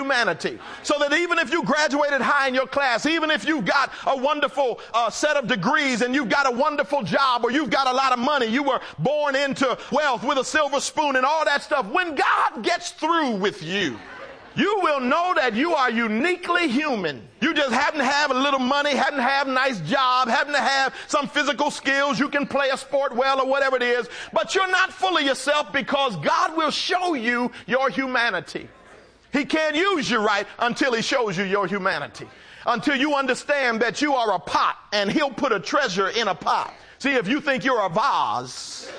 humanity. So that even if you graduated high in your class, even if you've got a wonderful set of degrees and you've got a wonderful job or you've got a lot of money, you were born into wealth with a silver spoon and all that stuff, when God gets through with you, you will know that you are uniquely human. You just happen to have a little money, happen to have a nice job, happen to have some physical skills. You can play a sport well or whatever it is. But you're not full of yourself because God will show you your humanity. He can't use you right until he shows you your humanity. Until you understand that you are a pot and he'll put a treasure in a pot. See, if you think you're a vase,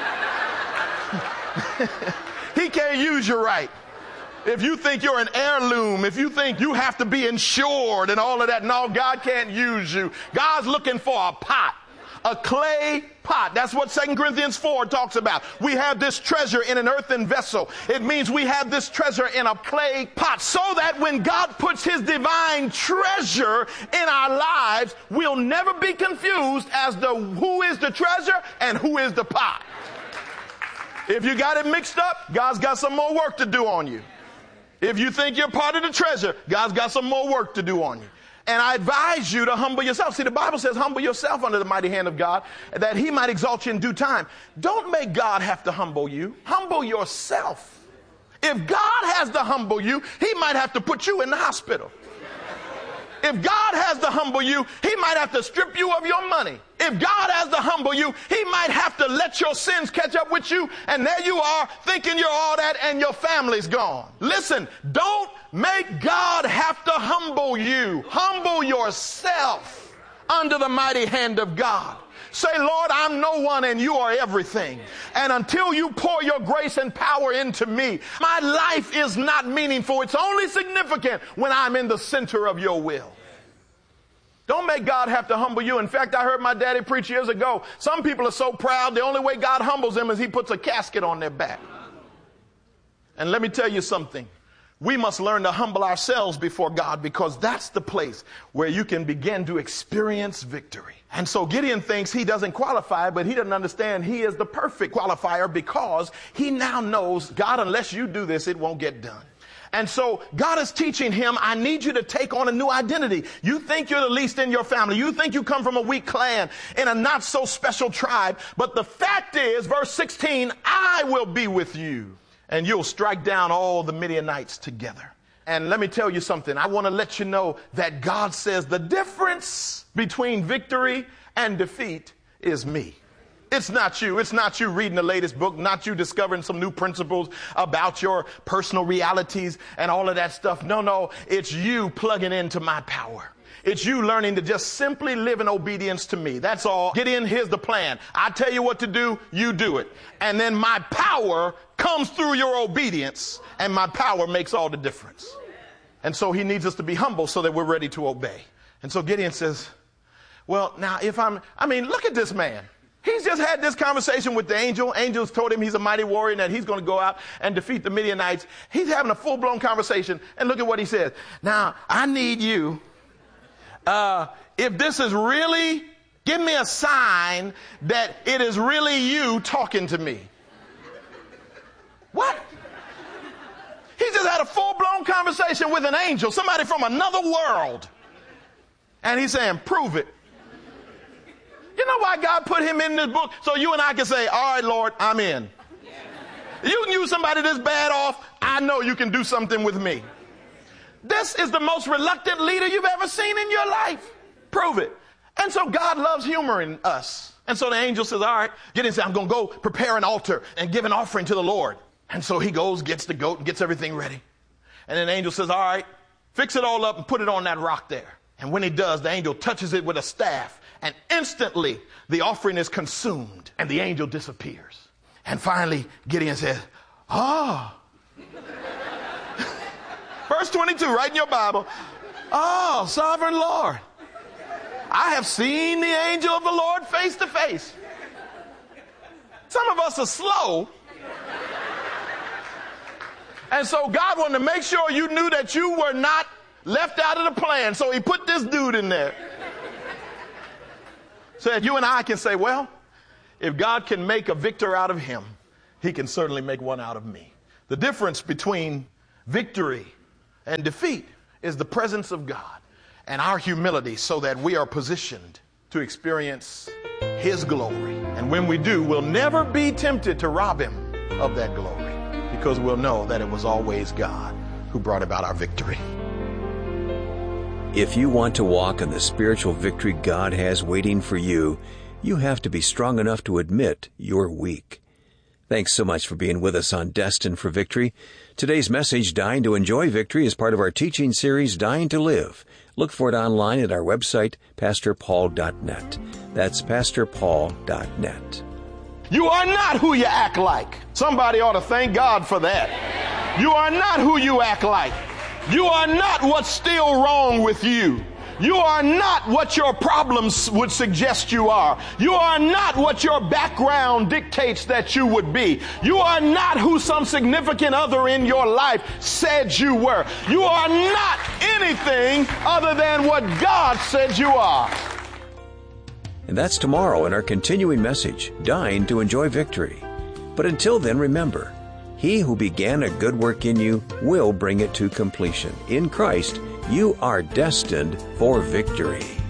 he can't use you right. If you think you're an heirloom, if you think you have to be insured and all of that, no, God can't use you. God's looking for a pot, a clay pot. That's what 2 Corinthians 4 talks about. We have this treasure in an earthen vessel. It means we have this treasure in a clay pot so that when God puts his divine treasure in our lives, we'll never be confused as to who is the treasure and who is the pot. If you got it mixed up, God's got some more work to do on you. If you think you're part of the treasure, God's got some more work to do on you. And I advise you to humble yourself. See, the Bible says humble yourself under the mighty hand of God, that he might exalt you in due time. Don't make God have to humble you. Humble yourself. If God has to humble you, he might have to put you in the hospital. If God has to humble you, he might have to strip you of your money. If God has to humble you, he might have to let your sins catch up with you, and there you are thinking you're all that and your family's gone. Listen, don't make God have to humble you. Humble yourself under the mighty hand of God. Say, Lord, I'm no one and you are everything. And until you pour your grace and power into me, my life is not meaningful. It's only significant when I'm in the center of your will. Don't make God have to humble you. In fact, I heard my daddy preach years ago. Some people are so proud, the only way God humbles them is he puts a casket on their back. And let me tell you something. We must learn to humble ourselves before God, because that's the place where you can begin to experience victory. And so Gideon thinks he doesn't qualify, but he doesn't understand he is the perfect qualifier, because he now knows, God, unless you do this, it won't get done. And so God is teaching him, I need you to take on a new identity. You think you're the least in your family. You think you come from a weak clan in a not so special tribe. But the fact is, verse 16, I will be with you, and you'll strike down all the Midianites together. And let me tell you something. I want to let you know that God says the difference between victory and defeat is me. It's not you. It's not you reading the latest book, not you discovering some new principles about your personal realities and all of that stuff. No, it's you plugging into my power. It's you learning to just simply live in obedience to me. That's all. Get in. Here's the plan. I tell you what to do. You do it. And then my power comes through your obedience, and my power makes all the difference. And so he needs us to be humble so that we're ready to obey. And so Gideon says, well, now look at this man. He's just had this conversation with the angel. Angels told him he's a mighty warrior and that he's going to go out and defeat the Midianites. He's having a full-blown conversation. And look at what he says. Now, I need you. If this is really, give me a sign that it is really you talking to me. What? He just had a full-blown conversation with an angel, somebody from another world. And he's saying, prove it. You know why God put him in this book? So you and I can say, all right, Lord, I'm in. You can use somebody this bad off. I know you can do something with me. This is the most reluctant leader you've ever seen in your life. Prove it. And so God loves humoring us. And so the angel says, all right, Gideon says, I'm going to go prepare an altar and give an offering to the Lord. And so he goes, gets the goat and gets everything ready. And then the angel says, all right, fix it all up and put it on that rock there. And when he does, the angel touches it with a staff. And instantly, the offering is consumed, and the angel disappears. And finally, Gideon says, Verse 22, right in your Bible. Oh, sovereign Lord, I have seen the angel of the Lord face to face. Some of us are slow. And so God wanted to make sure you knew that you were not left out of the plan. So he put this dude in there. So that you and I can say, well, if God can make a victor out of him, he can certainly make one out of me. The difference between victory And defeat is the presence of God and our humility so that we are positioned to experience His glory. And when we do, we'll never be tempted to rob Him of that glory because we'll know that it was always God who brought about our victory. If you want to walk in the spiritual victory God has waiting for you, you have to be strong enough to admit you're weak. Thanks so much for being with us on Destined for Victory. Today's message, Dying to Enjoy Victory, is part of our teaching series, Dying to Live. Look for it online at our website, pastorpaul.net. That's pastorpaul.net. You are not who you act like. Somebody ought to thank God for that. You are not who you act like. You are not what's still wrong with you. You are not what your problems would suggest you are. You are not what your background dictates that you would be. You are not who some significant other in your life said you were. You are not anything other than what God said you are. And that's tomorrow in our continuing message, Dying to Enjoy Victory. But until then, remember, He who began a good work in you will bring it to completion. In Christ, you are destined for victory.